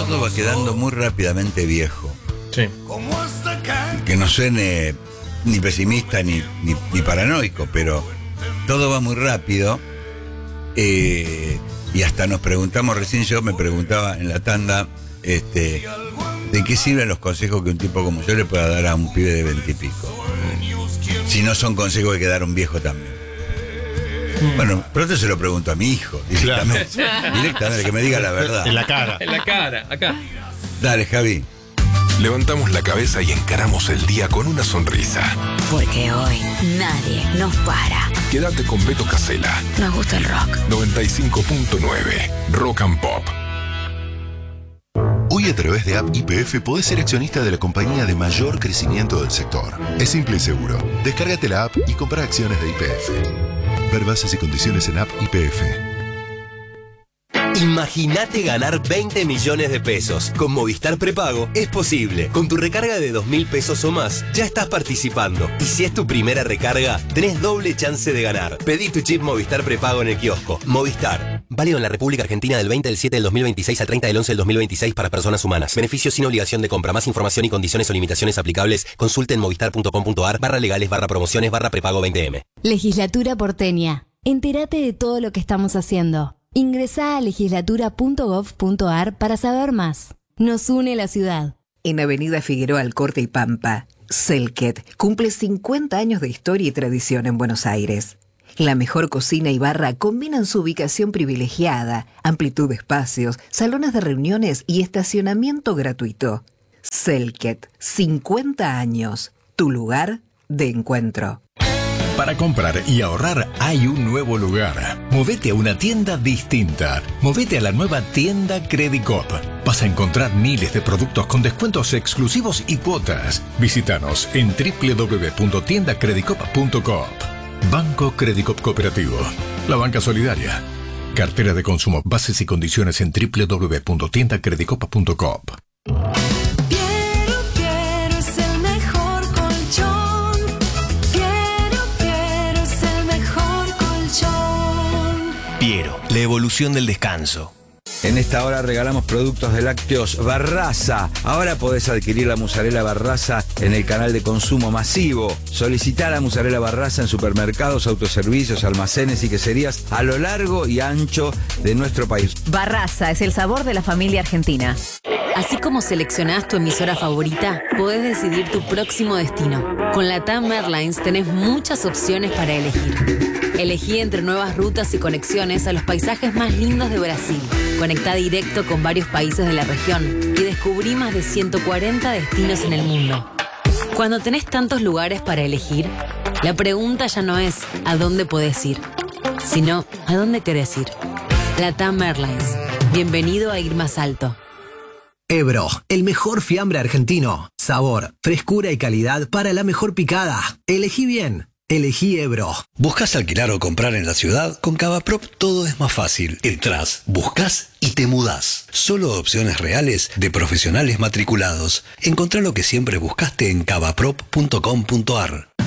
todo va quedando muy rápidamente viejo. Sí. Que no suene ni pesimista ni paranoico, pero todo va muy rápido. Y hasta nos preguntamos, recién yo me preguntaba en la tanda, ¿de qué sirven los consejos que un tipo como yo le pueda dar a un pibe de 20 y pico? Si no son consejos que quedaron viejos también. Bueno, pronto se lo pregunto a mi hijo, directamente. Claro. Directamente, que me diga la verdad. En la cara. En la cara, acá. Dale, Javi. Levantamos la cabeza y encaramos el día con una sonrisa. Porque hoy nadie nos para. Quédate con Beto Casella. Nos gusta el rock. 95.9 Rock and Pop. Hoy a través de App YPF podés ser accionista de la compañía de mayor crecimiento del sector. Es simple y seguro. Descárgate la app y compra acciones de YPF. Ver bases y condiciones en App YPF. Imagínate ganar 20 millones de pesos. Con Movistar Prepago es posible. Con tu recarga de 2.000 pesos o más, ya estás participando. Y si es tu primera recarga, tenés doble chance de ganar. Pedí tu chip Movistar Prepago en el kiosco. Movistar. Válido en la República Argentina del 20 del 7 del 2026 al 30 del 11 del 2026 para personas humanas. Beneficios sin obligación de compra. Más información y condiciones o limitaciones aplicables. Consulte en movistar.com.ar/legales/prepago 20M. Legislatura porteña. Entérate de todo lo que estamos haciendo. Ingresá a legislatura.gov.ar para saber más. Nos une la ciudad. En Avenida Figueroa Alcorte y Pampa, Selket cumple 50 años de historia y tradición en Buenos Aires. La mejor cocina y barra combinan su ubicación privilegiada, amplitud de espacios, salones de reuniones y estacionamiento gratuito. Selket, 50 años, tu lugar de encuentro. Para comprar y ahorrar hay un nuevo lugar. Movete a una tienda distinta. Movete a la nueva tienda Credicop. Vas a encontrar miles de productos con descuentos exclusivos y cuotas. Visítanos en www.tiendacredicop.coop. Banco Credicop Cooperativo. La banca solidaria. Cartera de consumo. Bases y condiciones en www.tiendacredicop.coop. Piero, la evolución del descanso. En esta hora regalamos productos de lácteos Barraza. Ahora podés adquirir la mozzarella Barraza en el canal de consumo masivo. Solicitá la mozzarella Barraza en supermercados, autoservicios, almacenes y queserías a lo largo y ancho de nuestro país. Barraza es el sabor de la familia argentina. Así como seleccionás tu emisora favorita, podés decidir tu próximo destino. Con LATAM Airlines tenés muchas opciones para elegir. Elegí entre nuevas rutas y conexiones a los paisajes más lindos de Brasil. Conectá directo con varios países de la región y descubrí más de 140 destinos en el mundo. Cuando tenés tantos lugares para elegir, la pregunta ya no es ¿a dónde podés ir?, sino ¿a dónde querés ir? LATAM Airlines. Bienvenido a ir más alto. Ebro, el mejor fiambre argentino. Sabor, frescura y calidad para la mejor picada. Elegí bien. Elegí Ebro. ¿Buscas alquilar o comprar en la ciudad? Con Cavaprop todo es más fácil. Entrás, buscas y te mudás. Solo opciones reales de profesionales matriculados. Encontrá lo que siempre buscaste en cavaprop.com.ar.